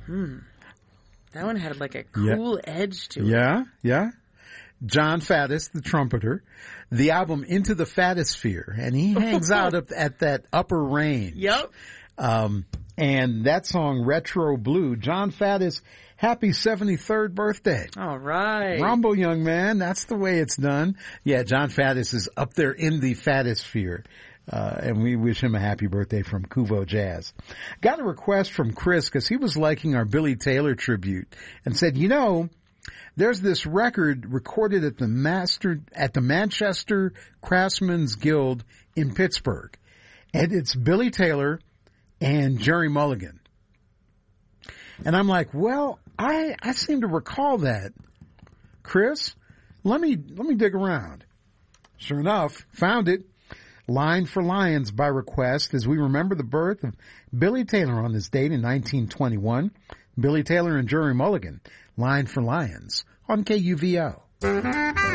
That one had like a cool edge to it. Yeah, yeah. John Faddis, the trumpeter, the album Into the Faddisphere, and he hangs out up at that upper range. Yep. And that song, Retro Blue, John Faddis, happy 73rd birthday. All right. Rumble, young man. That's the way it's done. Yeah, John Faddis is up there in the Faddisphere. And we wish him a happy birthday from Kuvo Jazz. Got a request from Chris because he was liking our Billy Taylor tribute and said, you know, there's this record recorded at the Manchester Craftsmen's Guild in Pittsburgh. And it's Billy Taylor and Jerry Mulligan. And I'm like, well, I seem to recall that. Chris, let me dig around. Sure enough, found it. Line for Lions by request as we remember the birth of Billy Taylor on this date in 1921. Billy Taylor and Jerry Mulligan, Line for Lions on KUVO.